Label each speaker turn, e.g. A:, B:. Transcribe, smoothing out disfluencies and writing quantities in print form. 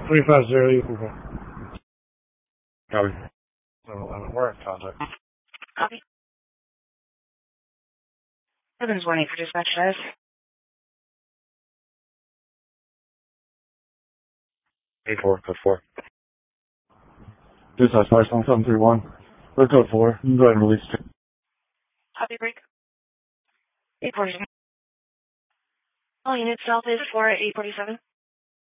A: 350 Google.
B: Copy.
A: 711, we're in contact.
C: Copy. 718 for dispatch status.
B: A4, code 4.
A: Dispatch 57731. We're code 4. Go ahead and release 2.
C: Copy break. 847. All units south is 4 at 847.